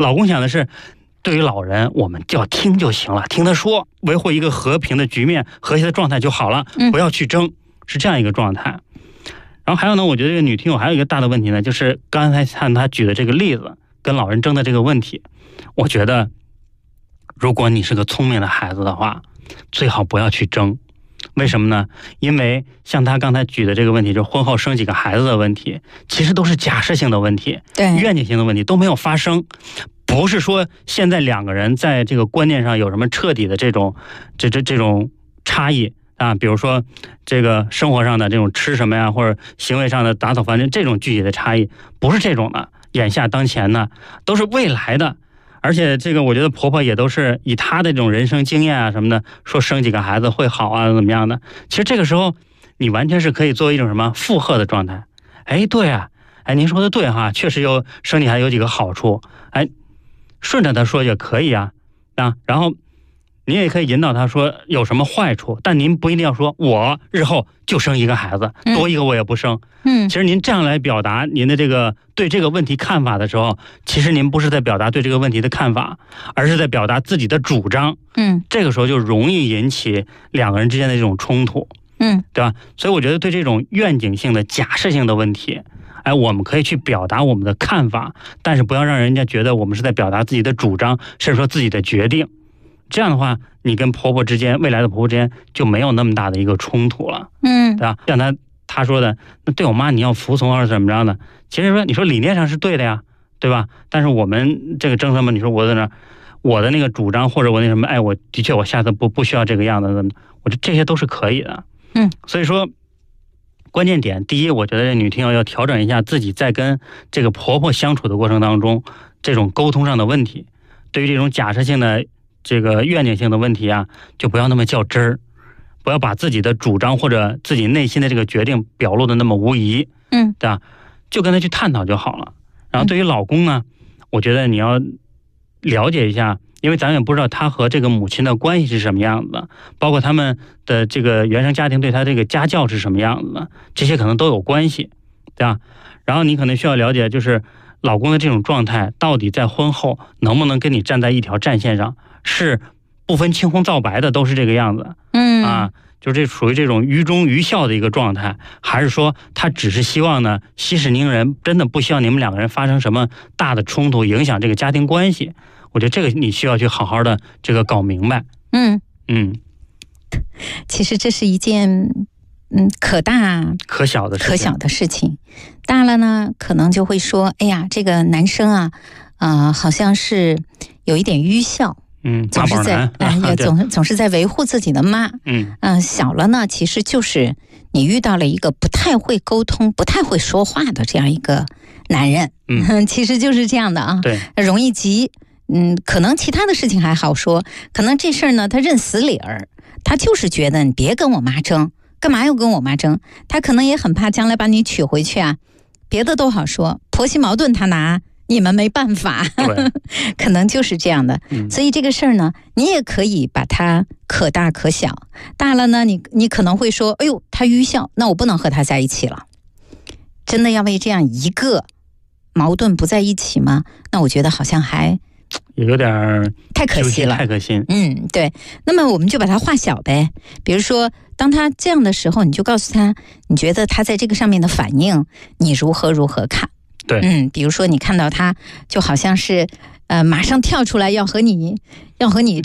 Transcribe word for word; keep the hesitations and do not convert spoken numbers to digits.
老公想的是，对于老人我们就要听就行了，听他说，维护一个和平的局面、和谐的状态就好了，不要去争，是这样一个状态。然后还有呢，我觉得这个女听友还有一个大的问题呢，就是刚才看她举的这个例子，跟老人争的这个问题，我觉得如果你是个聪明的孩子的话，最好不要去争。为什么呢？因为像他刚才举的这个问题，就是婚后生几个孩子的问题，其实都是假设性的问题， 对， 愿景性的问题都没有发生，不是说现在两个人在这个观念上有什么彻底的这种这这这种差异啊，比如说这个生活上的这种吃什么呀，或者行为上的打扫房间这种具体的差异，不是这种的。眼下当前呢，都是未来的。而且这个我觉得婆婆也都是以她的这种人生经验啊什么的，说生几个孩子会好啊怎么样的。其实这个时候你完全是可以作为一种什么附和的状态。哎，对啊，哎，您说的对哈，确实有生几个孩子有几个好处，哎，顺着他说也可以啊啊，然后您也可以引导他说有什么坏处，但您不一定要说我日后就生一个孩子，多一个我也不生。 嗯， 其实您这样来表达您的这个对这个问题看法的时候，其实您不是在表达对这个问题的看法，而是在表达自己的主张。 嗯， 这个时候就容易引起两个人之间的这种冲突。 嗯， 对吧？所以我觉得对这种愿景性的假设性的问题，哎，我们可以去表达我们的看法，但是不要让人家觉得我们是在表达自己的主张，甚至说自己的决定。这样的话，你跟婆婆之间，未来的婆婆之间就没有那么大的一个冲突了。 嗯， 对吧？像他他说的，那对我妈你要服从或者怎么着的，其实说你说理念上是对的呀，对吧？但是我们这个争什么？你说我在那我的那个主张或者我那什么，哎，我的确我下次不不需要这个样子，我觉得这些都是可以的。 嗯， 所以说关键点，第一，我觉得这女听友要调整一下自己在跟这个婆婆相处的过程当中这种沟通上的问题。对于这种假设性的这个愿景性的问题啊，就不要那么较真儿，不要把自己的主张或者自己内心的这个决定表露的那么无疑。 嗯， 对吧？就跟他去探讨就好了。然后对于老公呢，我觉得你要了解一下，因为咱也不知道他和这个母亲的关系是什么样子的，包括他们的这个原生家庭对他这个家教是什么样子的，这些可能都有关系，对吧？然后你可能需要了解，就是老公的这种状态到底在婚后能不能跟你站在一条战线上，是不分青红皂白的都是这个样子， 嗯啊，就这属于这种于忠于孝的一个状态，还是说他只是希望呢息事宁人，真的不希望你们两个人发生什么大的冲突，影响这个家庭关系？我觉得这个你需要去好好的这个搞明白。 嗯嗯， 其实这是一件嗯可大可小的事情可小的事情，大了呢可能就会说，哎呀，这个男生啊，啊、呃，好像是有一点愚孝。 嗯， 总是在哎，也总总是在维护自己的妈。 嗯嗯、呃，小了呢，其实就是你遇到了一个不太会沟通、不太会说话的这样一个男人。 嗯， 其实就是这样的啊。 对， 容易急。嗯，可能其他的事情还好说，可能这事儿呢，他认死理儿，他就是觉得你别跟我妈争，干嘛要跟我妈争？他可能也很怕将来把你娶回去啊。别的都好说，婆媳矛盾他拿。你们没办法，可能就是这样的、嗯、所以这个事儿呢，你也可以把它可大可小。大了呢，你你可能会说，哎呦，他愚孝，那我不能和他在一起了。真的要为这样一个矛盾不在一起吗？那我觉得好像还也有点太可惜了， 太可惜。 嗯，对。那么我们就把它化小呗。比如说，当他这样的时候，你就告诉他，你觉得他在这个上面的反应，你如何如何看？ 对， 嗯，比如说你看到他就好像是，呃，马上跳出来要和你，要和你。